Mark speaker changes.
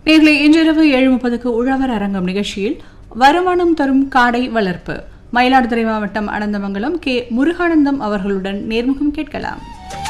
Speaker 1: நேர்களை இன்றிரவு 7:30க்கு உழவர் அரங்கம் நிகழ்ச்சியில் வருமானம் தரும் காடை வளர்ப்பு மயிலாடுதுறை மாவட்டம் அனந்தமங்கலம் கே முருகானந்தம் அவர்களுடன் நேர்முகம் கேட்கலாம்.